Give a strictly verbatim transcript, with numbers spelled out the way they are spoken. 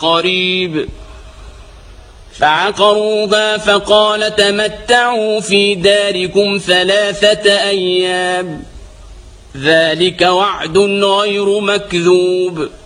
قريب. فعقروها فقال تمتعوا في داركم ثلاثة أيام ذلك وعد غير مكذوب.